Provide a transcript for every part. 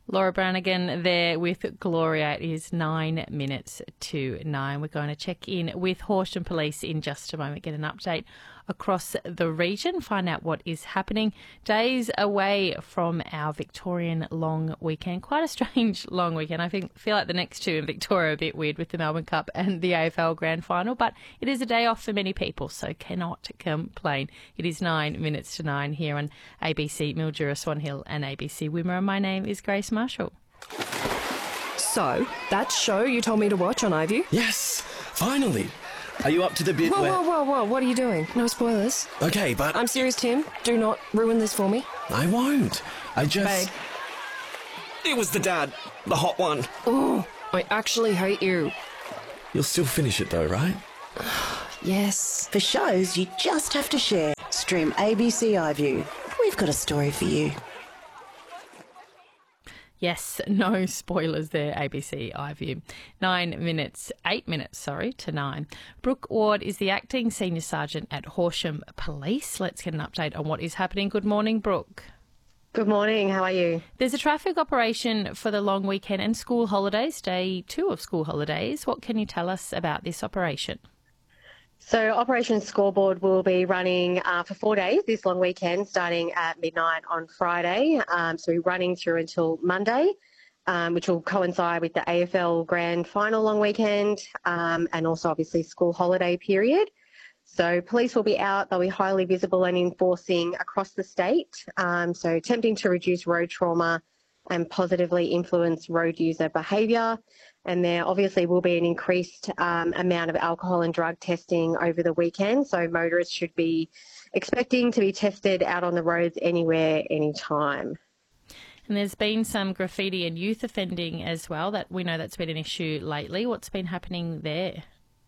Laura Branigan there with Gloria. It is 9 minutes to 9. We're going to check in with Horsham Police in just a moment, get an update across the region, find out what is happening. Days away from our Victorian long weekend. Quite a strange long weekend. I feel like the next two in Victoria are a bit weird with the Melbourne Cup and the AFL Grand Final, but it is a day off for many people, so cannot complain. It is 9 minutes to 9 here on ABC Mildura, Swan Hill and ABC Wimmera. My name is Grace Marshall. So, that show you told me to watch on iView? Yes, finally. Are you up to the bit where... Whoa, what are you doing? No spoilers. Okay, but... I'm serious, Tim. Do not ruin this for me. I won't. I just... Babe. It was the dad. The hot one. Oh, I actually hate you. You'll still finish it though, right? Yes. For shows you just have to share. Stream ABC iView. We've got a story for you. Yes, no spoilers there, ABC iView. 8 minutes to 9. Brooke Ward is the Acting Senior Sergeant at Horsham Police. Let's get an update on what is happening. Good morning, Brooke. Good morning, how are you? There's a traffic operation for the long weekend and school holidays, day 2 of school holidays. What can you tell us about this operation? So Operation Scoreboard will be running for 4 days this long weekend, starting at midnight on Friday. So we're running through until Monday, which will coincide with the AFL Grand Final long weekend and also obviously school holiday period. So police will be out, they'll be highly visible and enforcing across the state, so attempting to reduce road trauma and positively influence road user behaviour. And there obviously will be an increased amount of alcohol and drug testing over the weekend. So motorists should be expecting to be tested out on the roads anywhere, anytime. And there's been some graffiti and youth offending as well. That we know that's been an issue lately. What's been happening there?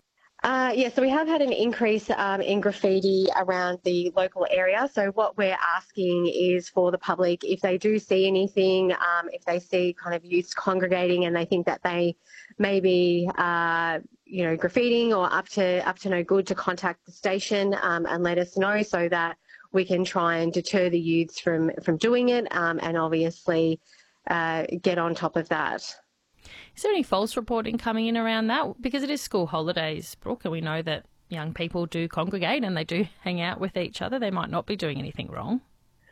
So we have had an increase in graffiti around the local area. So what we're asking is for the public, if they do see anything, if they see kind of youths congregating and they think that they may be, graffitiing or up to no good, to contact the station and let us know so that we can try and deter the youths from doing it and obviously get on top of that. Is there any false reporting coming in around that? Because it is school holidays, Brooke, and we know that young people do congregate and they do hang out with each other. They might not be doing anything wrong.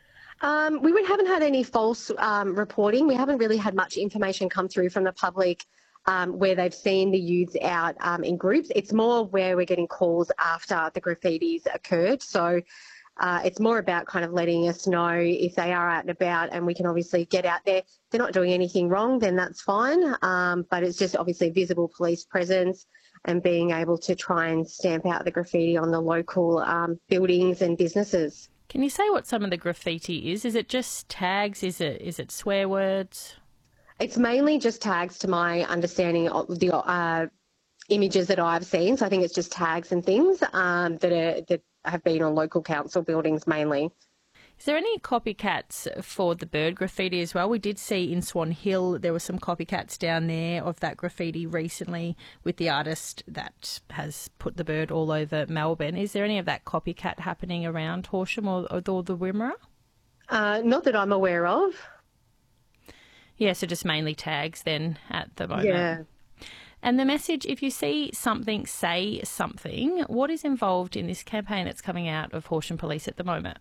We haven't had any false reporting. We haven't really had much information come through from the public where they've seen the youths out in groups. It's more where we're getting calls after the graffitis occurred. So it's more about kind of letting us know if they are out and about, and we can obviously get out there. If they're not doing anything wrong, then that's fine. But it's just obviously visible police presence and being able to try and stamp out the graffiti on the local buildings and businesses. Can you say what some of the graffiti is? Is it just tags? Is it swear words? It's mainly just tags, to my understanding of the images that I've seen. So I think it's just tags and things that have been on local council buildings mainly. Is there any copycats for the bird graffiti as well? We did see in Swan Hill there were some copycats down there of that graffiti recently with the artist that has put the bird all over Melbourne. Is there any of that copycat happening around Horsham or the Wimmera? Not that I'm aware of. Yeah, so just mainly tags then at the moment. Yeah. And the message, if you see something, say something. What is involved in this campaign that's coming out of Horsham Police at the moment?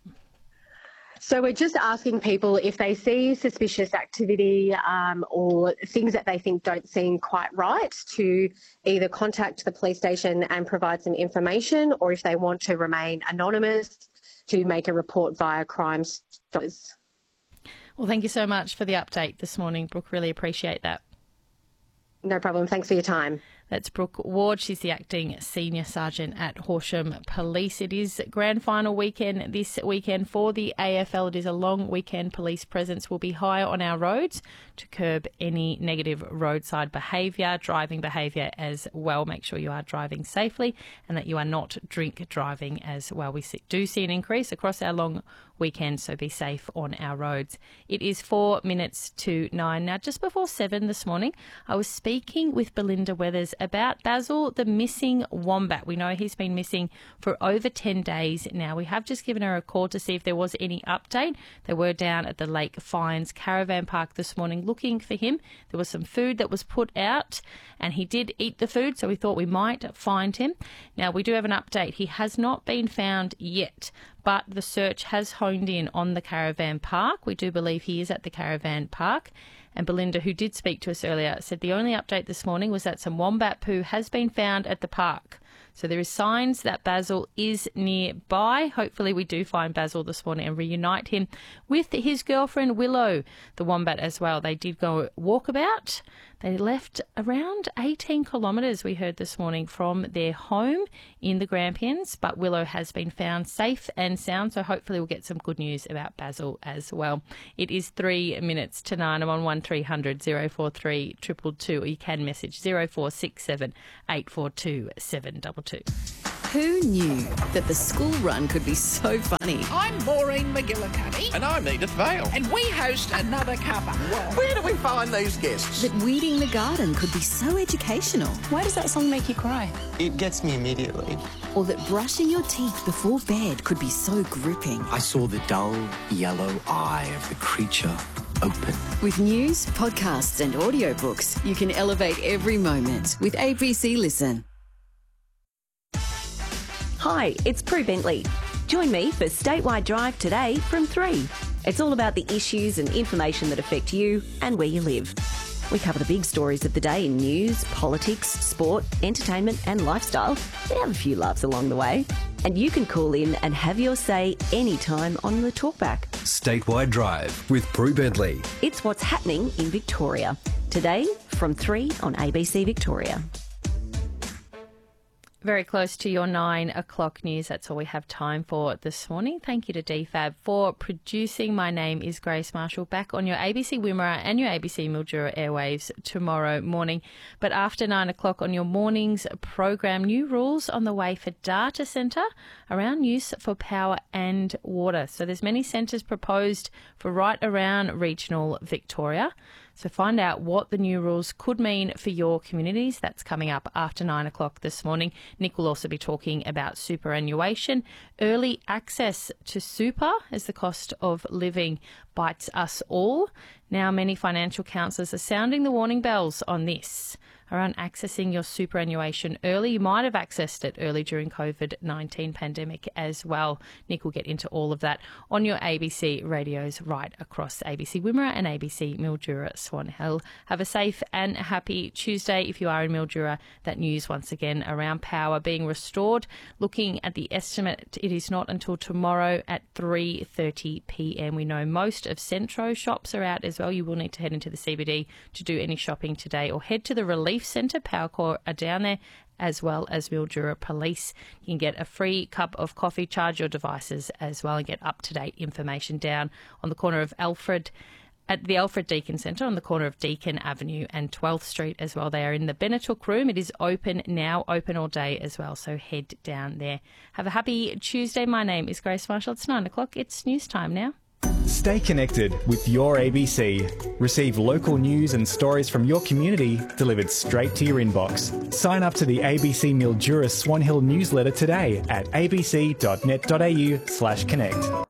So we're just asking people if they see suspicious activity or things that they think don't seem quite right, to either contact the police station and provide some information, or if they want to remain anonymous, to make a report via Crime Stoppers. Well, thank you so much for the update this morning, Brooke. Really appreciate that. No problem. Thanks for your time. That's Brooke Ward. She's the Acting Senior Sergeant at Horsham Police. It is Grand Final weekend this weekend for the AFL. It is a long weekend. Police presence will be higher on our roads to curb any negative roadside behaviour, driving behaviour as well. Make sure you are driving safely and that you are not drink driving as well. We do see an increase across our long weekend, so be safe on our roads. It is 4 minutes to 9. Now, just before 7 this morning, I was speaking with Belinda Weathers about Basil, the missing wombat. We know he's been missing for over 10 days now. We have just given her a call to see if there was any update. They were down at the Lake Fynes Caravan Park this morning looking for him. There was some food that was put out and he did eat the food, so we thought we might find him. Now, we do have an update. He has not been found yet, but the search has honed in on the caravan park. We do believe he is at the caravan park. And Belinda, who did speak to us earlier, said the only update this morning was that some wombat poo has been found at the park. So there is signs that Basil is nearby. Hopefully we do find Basil this morning and reunite him with his girlfriend Willow, the wombat as well. They did go walkabout. They left around 18 kilometres, we heard this morning, from their home in the Grampians, but Willow has been found safe and sound, so hopefully we'll get some good news about Basil as well. It is 3 minutes to 9. I'm on 1300 043 222, or you can message 0467 842 722. Who knew that the school run could be so funny? I'm Maureen McGillicuddy. And I'm Edith Vale. And we host Another Cuppa. Where do we find these guests? That weeding the garden could be so educational. Why does that song make you cry? It gets me immediately. Or that brushing your teeth before bed could be so gripping. I saw the dull yellow eye of the creature open. With news, podcasts and audiobooks, you can elevate every moment with ABC Listen. Hi, it's Prue Bentley. Join me for Statewide Drive today from 3. It's all about the issues and information that affect you and where you live. We cover the big stories of the day in news, politics, sport, entertainment and lifestyle. We have a few laughs along the way. And you can call in and have your say anytime on the Talkback. Statewide Drive with Prue Bentley. It's what's happening in Victoria. Today from 3 on ABC Victoria. Very close to your 9 o'clock news. That's all we have time for this morning. Thank you to DFAB for producing. My name is Grace Marshall, back on your ABC Wimmera and your ABC Mildura airwaves tomorrow morning. But after 9 o'clock on your morning's program, new rules on the way for data centre around use for power and water. So there's many centres proposed for right around regional Victoria. So find out what the new rules could mean for your communities. That's coming up after 9 o'clock this morning. Nick will also be talking about superannuation, early access to super as the cost of living bites us all. Now, many financial counsellors are sounding the warning bells on this around accessing your superannuation early. You might have accessed it early during COVID-19 pandemic as well. Nick will get into all of that on your ABC radios right across ABC Wimmera and ABC Mildura Swan Hill. Have a safe and happy Tuesday if you are in Mildura. That news once again around power being restored. Looking at the estimate, it is not until tomorrow at 3:30 p.m. We know most of Centro shops are out as well. You will need to head into the CBD to do any shopping today, or head to the Relief Centre. Powercor are down there, as well as Mildura Police. You can get a free cup of coffee, charge your devices as well, and get up-to-date information down on the corner of Alfred, at the Alfred Deakin Centre on the corner of Deakin Avenue and 12th Street as well. They are in the Benetook Room. It is open now, open all day as well, so head down there. Have a happy Tuesday. My name is Grace Marshall. It's 9 o'clock. It's news time now. Stay connected with your ABC. Receive local news and stories from your community delivered straight to your inbox. Sign up to the ABC Mildura Swan Hill newsletter today at abc.net.au/connect.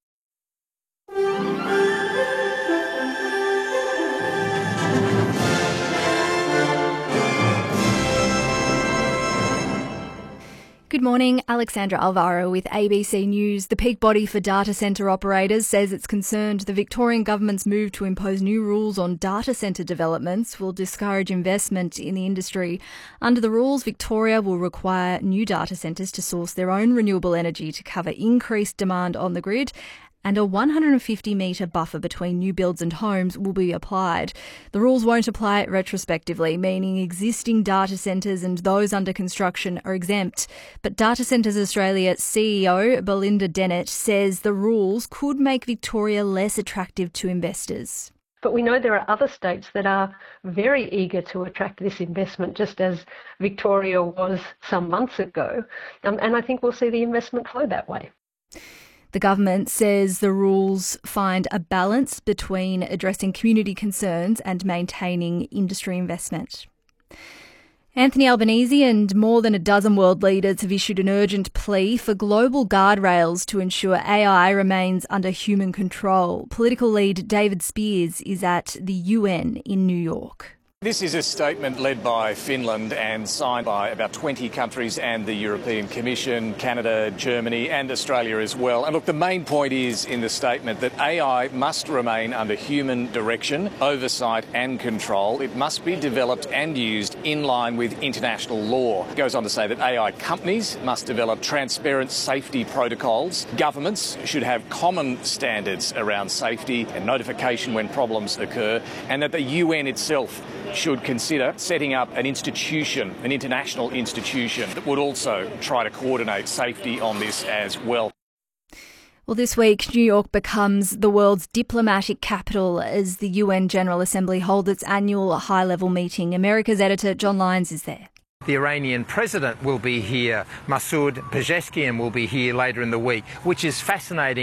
Good morning, Alexandra Alvaro with ABC News. The peak body for data centre operators says it's concerned the Victorian government's move to impose new rules on data centre developments will discourage investment in the industry. Under the rules, Victoria will require new data centres to source their own renewable energy to cover increased demand on the grid, and a 150-metre buffer between new builds and homes will be applied. The rules won't apply retrospectively, meaning existing data centres and those under construction are exempt. But Data Centres Australia CEO Belinda Dennett says the rules could make Victoria less attractive to investors. But we know there are other states that are very eager to attract this investment, just as Victoria was some months ago. And I think we'll see the investment flow that way. The government says the rules find a balance between addressing community concerns and maintaining industry investment. Anthony Albanese and more than a dozen world leaders have issued an urgent plea for global guardrails to ensure AI remains under human control. Political lead David Spears is at the UN in New York. This is a statement led by Finland and signed by about 20 countries and the European Commission, Canada, Germany and Australia as well. And look, the main point is in the statement that AI must remain under human direction, oversight and control. It must be developed and used in line with international law. It goes on to say that AI companies must develop transparent safety protocols. Governments should have common standards around safety and notification when problems occur, and that the UN itself should consider setting up an institution, an international institution, that would also try to coordinate safety on this as well. Well, this week, New York becomes the world's diplomatic capital as the UN General Assembly holds its annual high-level meeting. America's editor John Lyons is there. The Iranian president will be here. Masoud Pezeshkian will be here later in the week, which is fascinating.